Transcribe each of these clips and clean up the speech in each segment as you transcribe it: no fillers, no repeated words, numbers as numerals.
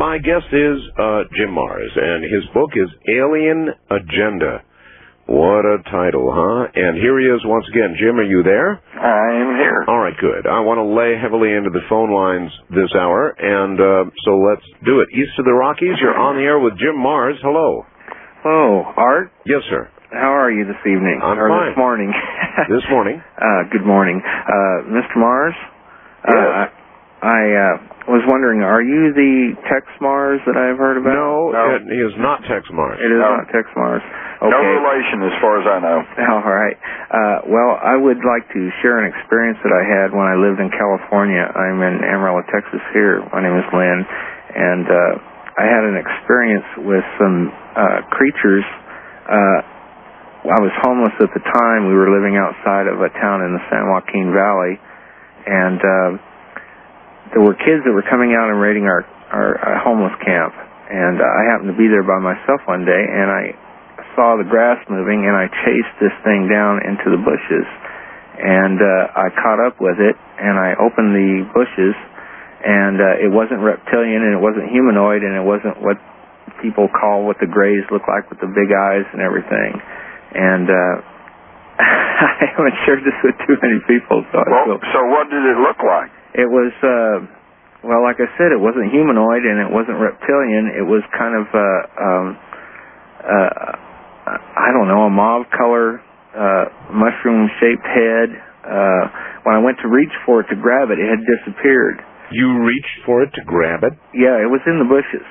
My guest is Jim Marrs, and his book is Alien Agenda. What a title, huh? And here he is once again. Jim, are you there? I am here. All right, good. I want to lay heavily into the phone lines this hour, and so let's do it. East of the Rockies, you're on the air with Jim Marrs. Hello. Hello, Art. Yes, sir. How are you this evening? I'm fine. This morning. This morning. Good morning. Mr. Marrs? Yes. I was wondering, are you the Tex Marrs that I've heard about? No. He is not Tex Marrs. It is not Tex Marrs. Okay. No relation as far as I know. All right. Well, I would like to share an experience that I had when I lived in California. I'm in Amarillo, Texas here. My name is Lynn. And I had an experience with some creatures. I was homeless at the time. We were living outside of a town in the San Joaquin Valley. And there were kids that were coming out and raiding our homeless camp. And I happened to be there by myself one day, and I saw the grass moving, and I chased this thing down into the bushes. And I caught up with it, and I opened the bushes, and it wasn't reptilian, and it wasn't humanoid, and it wasn't what people call what the grays look like with the big eyes and everything. And I haven't shared this with too many people. So what did it look like? It was, well, like I said, it wasn't humanoid and it wasn't reptilian. It was kind of, I don't know, a mauve color, mushroom-shaped head. When I went to reach for it to grab it, it had disappeared. You reached for it to grab it? Yeah, it was in the bushes.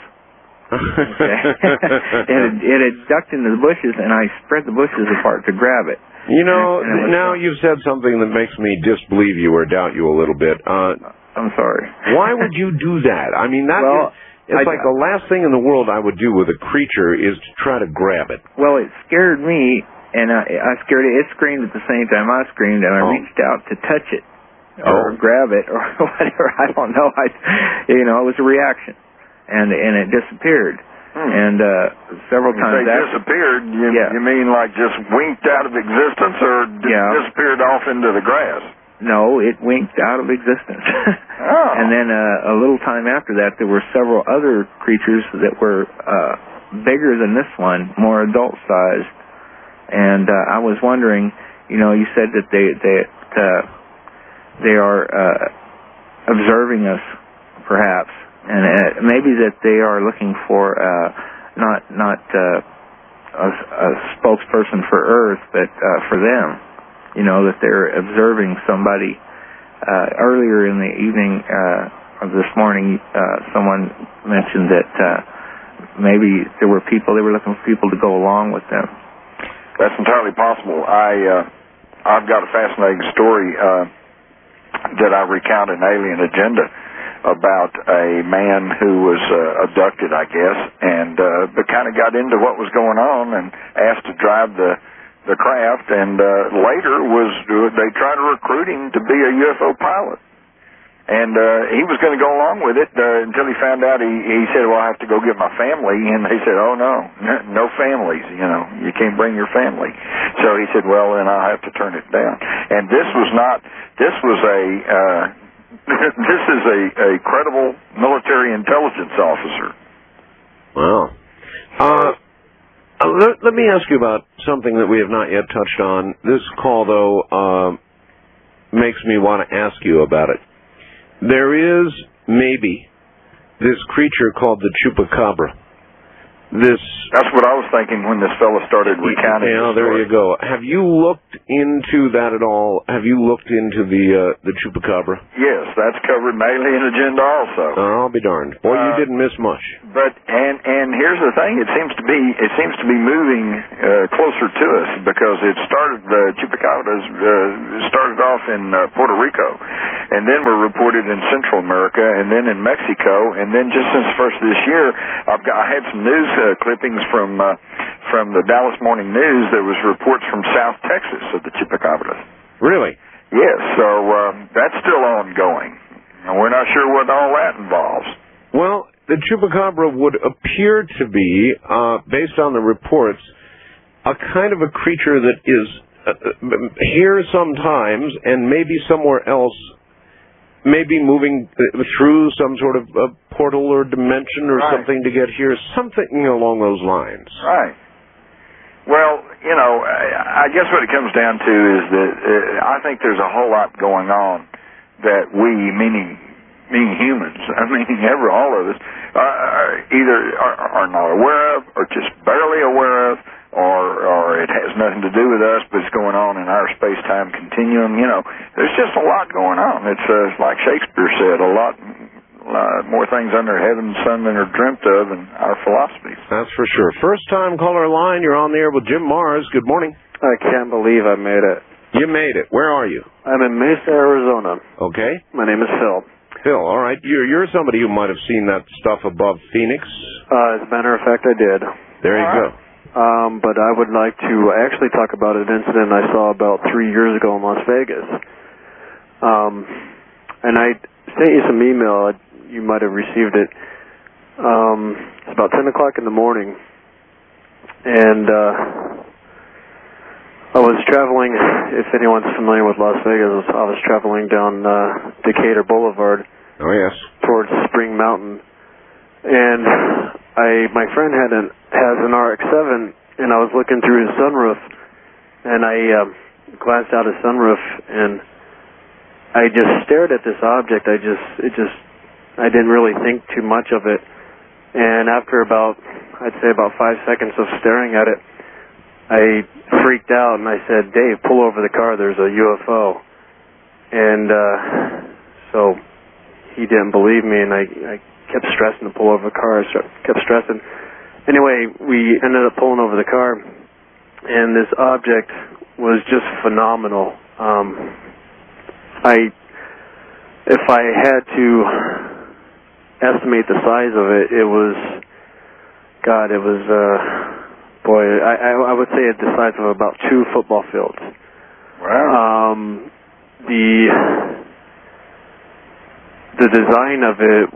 It had ducked into the bushes, and I spread the bushes apart to grab it. You know, now you've said something that makes me disbelieve you or doubt you a little bit. I'm sorry. Why would you do that? I mean, it's like the last thing in the world I would do with a creature is to try to grab it. Well, it scared me, and I scared it. It screamed at the same time I screamed, and I reached out to touch it or grab it or whatever. I don't know. It was a reaction, and it disappeared. And several times disappeared, you mean like just winked out of existence, or disappeared off into the grass? No, it winked out of existence. And then a little time after that, there were several other creatures that were bigger than this one, more adult-sized. And I was wondering, you said that they are observing us, perhaps. And maybe that they are looking for not a spokesperson for Earth, but for them. That they're observing somebody. Earlier in the evening of this morning, someone mentioned that maybe there were people. They were looking for people to go along with them. That's entirely possible. I've got a fascinating story that I recount in Alien Agenda about a man who was abducted, I guess, and but kind of got into what was going on and asked to drive the craft, and later they tried to recruit him to be a UFO pilot, and he was going to go along with it until he found out. He said, "Well, I have to go get my family," and they said, "Oh no families, you can't bring your family." So he said, "Well, then I'll have to turn it down." And this is a credible military intelligence officer. Wow. Let me ask you about something that we have not yet touched on. This call, though, makes me want to ask you about it. There is maybe this creature called the Chupacabra. That's what I was thinking when this fellow started recounting. Yeah, there you go. Have you looked into that at all? Have you looked into the Chupacabra? Yes, that's covered in Alien Agenda also. I'll be darned. Boy, you didn't miss much. But and here's the thing: it seems to be moving closer to us, because the Chupacabra started off in Puerto Rico, and then were reported in Central America, and then in Mexico, and then just since the first of this year, I had some news clippings from the Dallas Morning News. There was reports from South Texas of the Chupacabras. Really? Yes. So that's still ongoing, and we're not sure what all that involves. Well, the Chupacabra would appear to be, based on the reports, a kind of a creature that is here sometimes and maybe somewhere else maybe moving through some sort of a portal or dimension or something to get here, something along those lines. Right. Well, you know, I guess what it comes down to is that I think there's a whole lot going on that we, meaning humans, I mean, all of us, either are not aware of, or just barely aware of, or it has nothing to do with us, but it's going on in our space-time continuum. You know, there's just a lot going on. It's like Shakespeare said, a lot more things under heaven and sun than are dreamt of in our philosophies. That's for sure. First-time caller line, you're on the air with Jim Mars. Good morning. I can't believe I made it. You made it. Where are you? I'm in Mesa, Arizona. Okay. My name is Phil. Phil, all right. You're somebody who might have seen that stuff above Phoenix. As a matter of fact, I did. There you go. But I would like to actually talk about an incident I saw about 3 years ago in Las Vegas. And I sent you some email. You might have received it. It's about 10 o'clock in the morning. And I was traveling, if anyone's familiar with Las Vegas, I was traveling down Decatur Boulevard. Oh, yes. Towards Spring Mountain. And my friend has an RX-7, and I was looking through his sunroof, and I glanced out his sunroof, and I just stared at this object. I didn't really think too much of it. And after I'd say about 5 seconds of staring at it, I freaked out, and I said, "Dave, pull over the car, there's a UFO." And so he didn't believe me, and I kept stressing to pull over the car. I kept stressing. Anyway, we ended up pulling over the car, and this object was just phenomenal. If I had to estimate the size of it, it was I would say it's the size of about 2 football fields. Wow. The design of it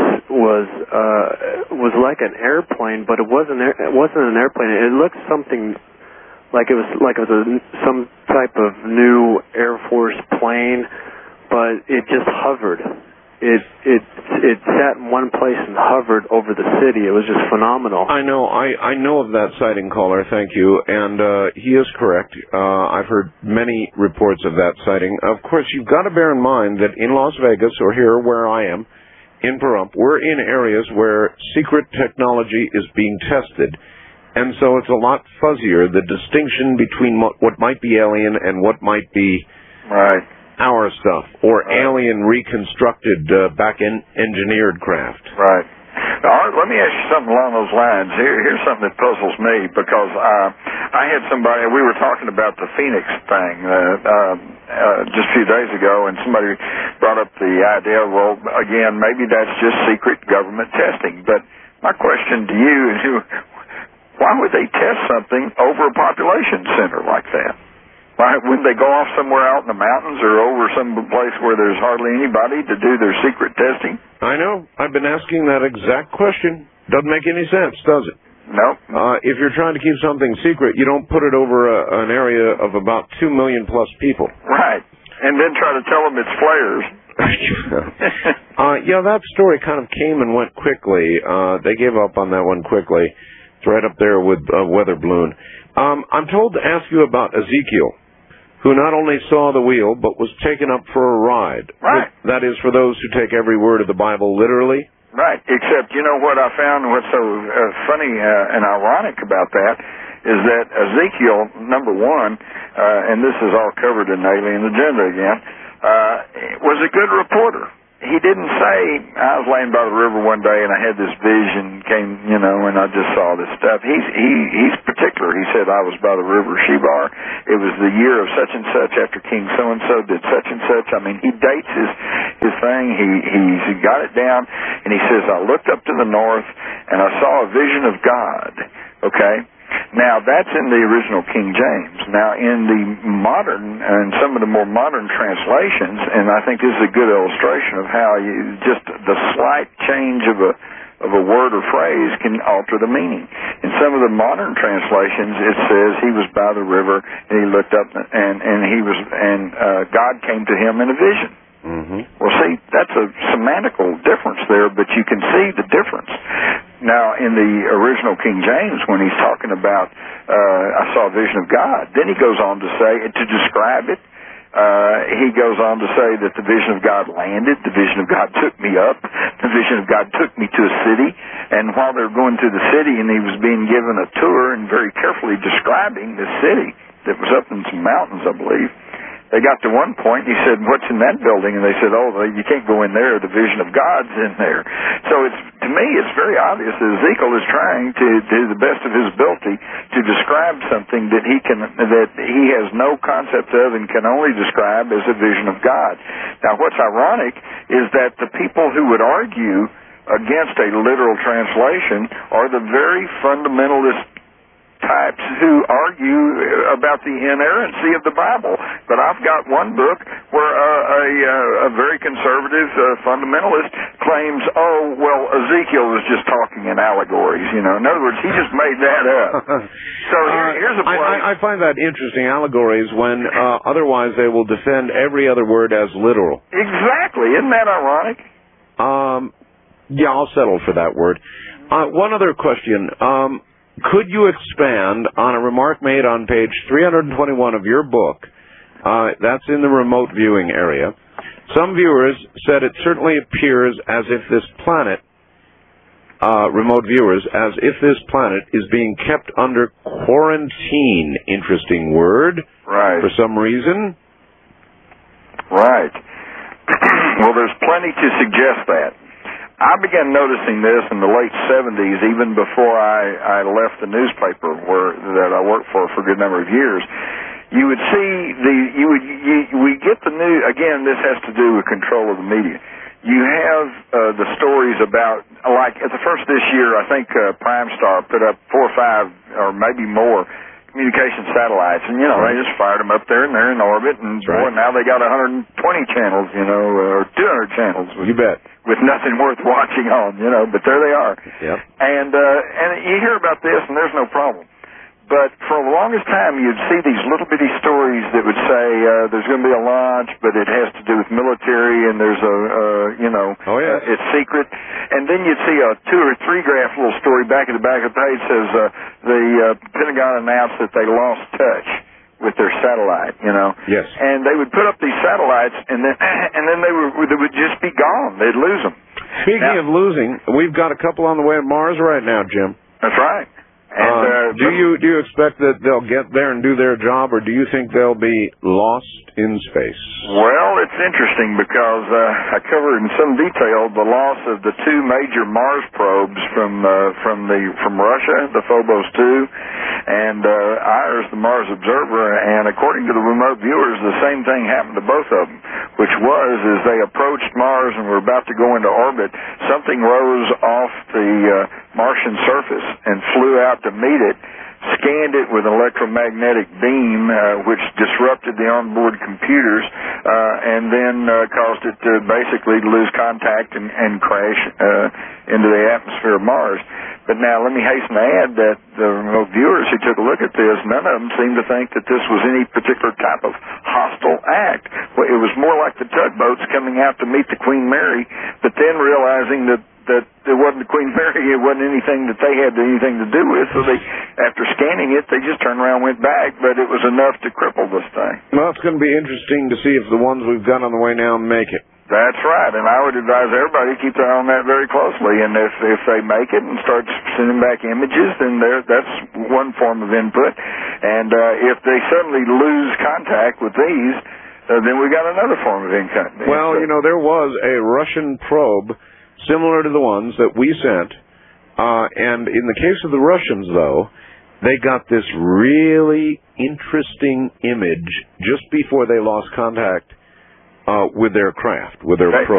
was like an airplane, but it wasn't an airplane. It looked something like it was some type of new Air Force plane, but it just hovered. It sat in one place and hovered over the city. It was just phenomenal. I know of that sighting, caller. Thank you. And he is correct. I've heard many reports of that sighting. Of course, you've got to bear in mind that in Las Vegas, or here where I am, in Pahrump, we're in areas where secret technology is being tested. And so it's a lot fuzzier, the distinction between what might be alien and what might be our stuff, or alien reconstructed, back-engineered craft. Right. All right, let me ask you something along those lines. Here's something that puzzles me, because I had somebody, we were talking about the Phoenix thing just a few days ago, and somebody brought up the idea, well, again, maybe that's just secret government testing. But my question to you is, why would they test something over a population center like that? Why wouldn't they go off somewhere out in the mountains or over some place where there's hardly anybody to do their secret testing? I know. I've been asking that exact question. Doesn't make any sense, does it? No. If you're trying to keep something secret, you don't put it over an area of about 2 million plus people. Right. And then try to tell them it's flares. Yeah, that story kind of came and went quickly. They gave up on that one quickly. It's right up there with weather balloon. I'm told to ask you about Ezekiel, who not only saw the wheel, but was taken up for a ride. Right. That is for those who take every word of the Bible literally. Right, except, you know what I found, what's so funny and ironic about that, is that Ezekiel, number one, and this is all covered in Alien Agenda again, was a good reporter. He didn't say, I was laying by the river one day and I had this vision, and I just saw this stuff. He's particular. He said, I was by the river Shebar. It was the year of such and such after King so-and-so did such and such. I mean, he dates his thing. He got it down, and he says, I looked up to the north and I saw a vision of God. Okay? Now, that's in the original King James. Now, in the modern, and some of the more modern translations, and I think this is a good illustration of how just the slight change of a word or phrase can alter the meaning. In some of the modern translations, it says he was by the river, and he looked up, and God came to him in a vision. Well, see, that's a semantical difference there, but you can see the difference. Now, in the original King James, when he's talking about, I saw a vision of God, then he goes on to say, to describe it, he goes on to say that the vision of God landed, the vision of God took me up, the vision of God took me to a city, and while they were going to the city and he was being given a tour and very carefully describing the city that was up in some mountains, I believe, they got to one point, and he said, what's in that building? And they said, oh, you can't go in there. The vision of God's in there. So to me, it's very obvious that Ezekiel is trying to the best of his ability to describe something that he has no concept of and can only describe as a vision of God. Now, what's ironic is that the people who would argue against a literal translation are the very fundamentalist types who argue about the inerrancy of the Bible. But I've got one book where a very conservative fundamentalist claims, oh, well, Ezekiel was just talking in allegories, In other words, he just made that up. So here's a place. I find that interesting, allegories, when otherwise they will defend every other word as literal. Exactly. Isn't that ironic? Yeah, I'll settle for that word. One other question. Could you expand on a remark made on page 321 of your book? That's in the remote viewing area. Some viewers said it certainly appears as if this planet, remote viewers, as if this planet is being kept under quarantine. Interesting word. Right. For some reason. Right. Well, there's plenty to suggest that. I began noticing this in the late 70s, even before I left the newspaper that I worked for a good number of years. You would see we get the news, again, this has to do with control of the media. You have the stories about, like at the first of this year, I think Primestar put up 4 or 5 or maybe more communication satellites, and they just fired them up there and they're in orbit, and boy, now they got 120 channels, or 200 channels. You bet. With nothing worth watching on, but there they are. Yep. And you hear about this, and there's no problem. But for the longest time, you'd see these little bitty stories that would say there's going to be a launch, but it has to do with military, and there's it's secret. And then you'd see a 2 or 3 graph little story back at the back of the page says the Pentagon announced that they lost touch with their satellite, Yes. And they would put up these satellites, and then they would just be gone. They'd lose them. Speaking of losing, we've got a couple on the way to Mars right now, Jim. That's right. And, do you expect that they'll get there and do their job, or do you think they'll be lost in space? Well, it's interesting because I covered in some detail the loss of the 2 major Mars probes from Russia, the Phobos 2, and IRIS, the Mars Observer. And according to the remote viewers, the same thing happened to both of them, which was as they approached Mars and were about to go into orbit, something rose off the Martian surface and flew out to meet it, scanned it with an electromagnetic beam, which disrupted the onboard computers, and then caused it to basically lose contact and crash into the atmosphere of Mars. But now let me hasten to add that the remote viewers who took a look at this, none of them seemed to think that this was any particular type of hostile act. Well, it was more like the tugboats coming out to meet the Queen Mary, but then realizing that it wasn't the Queen Mary, it wasn't anything that they had anything to do with, so they, after scanning it, they just turned around and went back, but it was enough to cripple this thing. Well, it's going to be interesting to see if the ones we've got on the way now make it. That's right, and I would advise everybody to keep their eye on that very closely, and if they make it and start sending back images, then that's one form of input, and if they suddenly lose contact with these, then we got another form of input. Well, there was a Russian probe similar to the ones that we sent, and in the case of the Russians, though, they got this really interesting image just before they lost contact with their craft, with their probe.